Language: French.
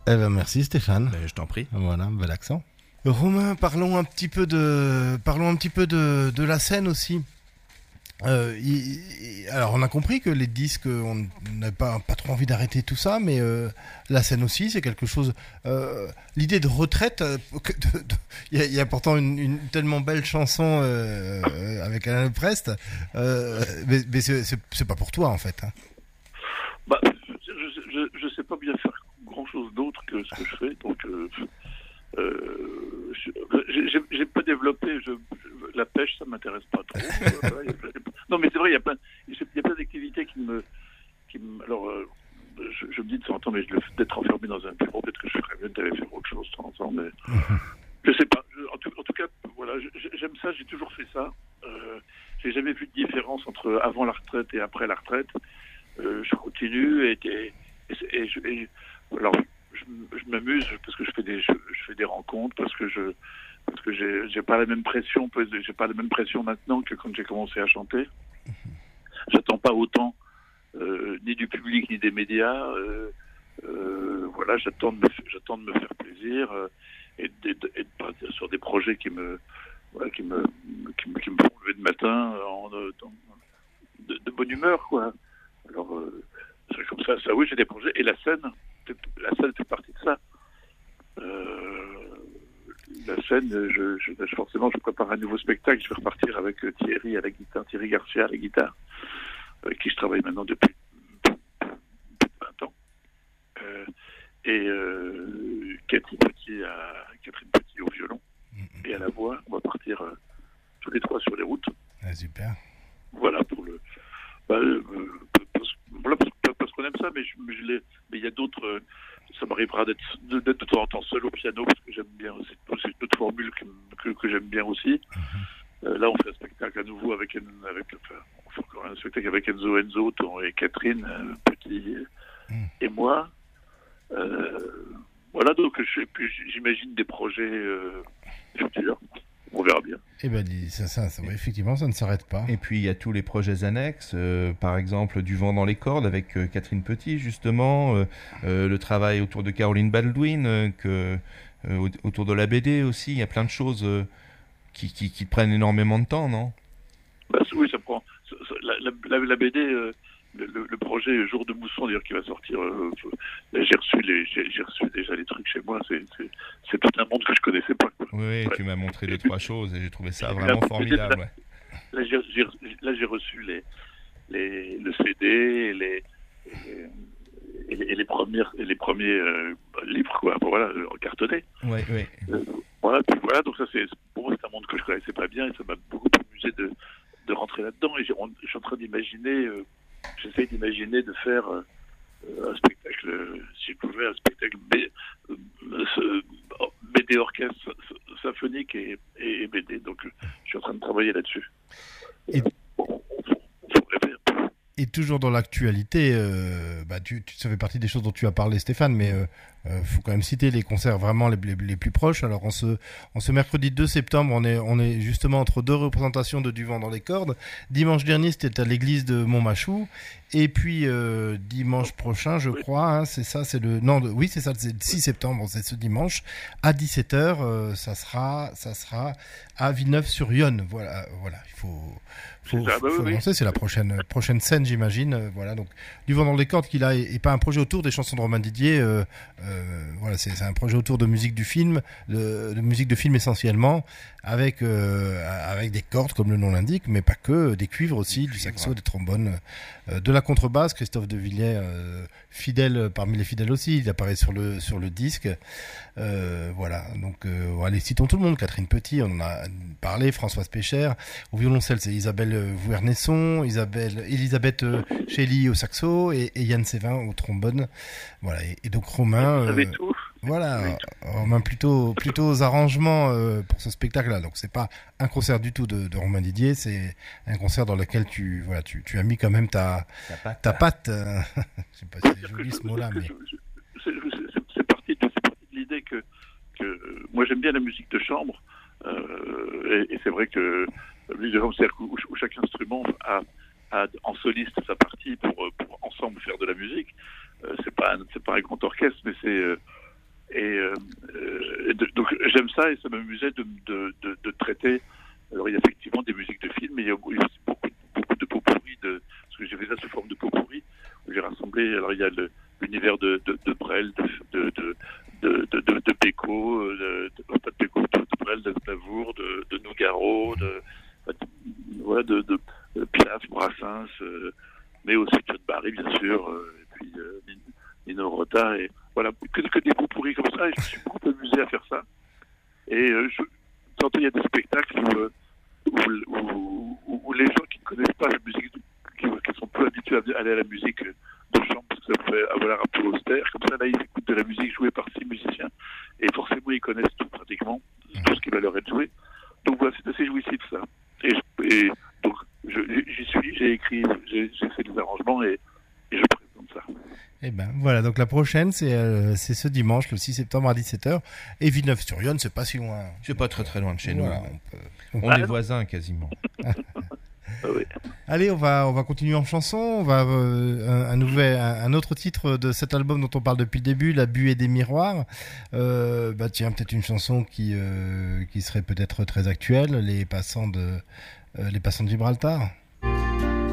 Eh ben merci Stéphane. Je t'en prie. Voilà, bel accent. Romain, parlons un petit peu de la scène aussi. Alors on a compris que les disques, on n'a pas trop envie d'arrêter tout ça, mais la scène aussi, c'est quelque chose. L'idée de retraite, il y a pourtant une tellement belle chanson avec Alain Leprest, mais c'est pas pour toi en fait. Hein. Bah, je sais pas bien faire grand chose d'autre que ce que je fais, donc j'ai pas développé. La pêche, ça m'intéresse pas trop. Non, mais c'est vrai, il y a plein d'activités qui me. Alors, je me dis de temps en temps, mais d'être enfermé dans un bureau, peut-être que je ferais mieux d'aller faire autre chose de temps en temps, mais je sais pas. En tout cas, voilà, j'aime ça, j'ai toujours fait ça. J'ai jamais vu de différence entre avant la retraite et après la retraite. Je continue alors je m'amuse parce que je fais des rencontres, parce que j'ai pas la même pression, j'ai pas la même pression maintenant que quand j'ai commencé à chanter. J'attends pas autant ni du public ni des médias. Voilà, j'attends de me faire plaisir et de partir sur des projets qui me font lever de matin de bonne humeur, quoi. Alors c'est comme ça, oui, j'ai des projets et la scène fait partie de ça. La scène, forcément, je prépare un nouveau spectacle. Je vais repartir avec Thierry Garcia à la guitare, avec qui je travaille maintenant depuis 20 ans. Et Catherine Petit au violon et à la voix. On va partir tous les trois sur les routes. Ah, super. Voilà pour le. Parce qu'on aime ça, mais il y a d'autres. Ça m'arrivera d'être de temps en temps seul au piano, parce que j'aime bien aussi. C'est une autre formule que j'aime bien aussi. Là, on fait un spectacle à nouveau on fait encore un spectacle avec Enzo, et Catherine Petit et moi. Voilà, donc j'imagine des projets futurs. On verra bien. Eh ben, effectivement, ça ne s'arrête pas. Et puis il y a tous les projets annexes, par exemple Du vent dans les cordes avec Catherine Petit, justement, le travail autour de Caroline Baldwin, autour de la BD aussi. Il y a plein de choses qui prennent énormément de temps, non ? Oui, ça prend. La BD. Le projet Jour de Mousson, d'ailleurs, qui va sortir, j'ai reçu déjà les trucs chez moi. C'est tout un monde que je connaissais pas. Oui, ouais. Tu m'as montré 2-3 choses et j'ai trouvé ça vraiment formidable. Là, j'ai reçu le CD et les premiers livres, quoi. Voilà, cartonnés. Oui. Voilà, donc ça pour moi c'est un monde que je connaissais pas bien et ça m'a beaucoup amusé de rentrer là-dedans. Et je suis en train d'imaginer. J'essaie d'imaginer de faire un spectacle, si je pouvais, un spectacle BD orchestre symphonique et BD. Donc, je suis en train de travailler là-dessus. Et toujours dans l'actualité, ça fait partie des choses dont tu as parlé, Stéphane, mais faut quand même citer les concerts vraiment les plus proches. Alors, en ce mercredi 2 septembre, on est justement entre deux représentations de Du vent dans les cordes. Dimanche dernier, c'était à l'église de Montmachou. Et puis, dimanche prochain, je crois, hein, c'est ça, c'est le 6 septembre, c'est ce dimanche, à 17h, ça sera à Villeneuve-sur-Yonne. Voilà, il faut annoncer, c'est la prochaine scène, j'imagine. Voilà, donc Du vent dans les cordes, qui là est pas un projet autour des chansons de Romain Didier. Voilà, c'est un projet autour de musique du film, de musique de film essentiellement, avec des cordes comme le nom l'indique, mais pas que, des cuivres aussi, du saxo, des trombones, de la contrebasse. Christophe de Villiers, fidèle parmi les fidèles aussi, il apparaît sur le disque. Voilà, donc allez, citons tout le monde. Catherine Petit, on en a parlé, Françoise Pécher. Au violoncelle, c'est Isabelle Vouernesson, Elisabeth Chély au saxo et Yann Sévin au trombone. Voilà, et donc Romain, voilà, Romain plutôt aux arrangements pour ce spectacle-là. Donc c'est pas un concert du tout de Romain Didier, c'est un concert dans lequel tu as mis quand même ta patte. Je sais pas si c'est joli ce mot-là, mais c'est parti de l'idée que moi j'aime bien la musique de chambre et c'est vrai que la musique de chambre, c'est-à-dire où chaque instrument a en soliste sa partie pour ensemble faire de la musique. C'est pas un grand orchestre, mais Donc j'aime ça et ça m'amusait de traiter. Alors il y a effectivement des musiques de films, mais il y a aussi beaucoup de pot-pourri, parce que j'ai fait ça sous forme de pot-pourri, où j'ai rassemblé. Alors il y a l'univers de Brel, de Beko, pas de Beko, de Brel, de Navour, de Nougaro, de Piaf, Brassens, mais aussi John Barry bien sûr, et puis Nino Rota, et voilà, que des pots pourris comme ça, et je me suis beaucoup amusé à faire ça. Et quand il y a des spectacles où les gens qui ne connaissent pas la musique, qui sont peu habitués à aller à la musique de chambre, parce que ça pouvait avoir l'air un peu austère, comme ça là ils écoutent de la musique jouée par 6 musiciens, et forcément ils connaissent tout pratiquement, tout ce qui va leur être joué. Donc voilà, c'est assez jouissif ça. Et donc j'y suis, j'ai écrit, j'ai fait des arrangements et je présente ça. Et ben voilà, donc la prochaine c'est ce dimanche, le 6 septembre à 17h, et Villeneuve-sur-Yonne, c'est pas si loin. C'est pas très loin de chez Voilà, nous. On est voisins quasiment. Oui. Allez, on va continuer en chanson. On va un autre titre de cet album dont on parle depuis le début, La buée des miroirs. Tiens, peut-être une chanson qui serait peut-être très actuelle, les passants de Gibraltar.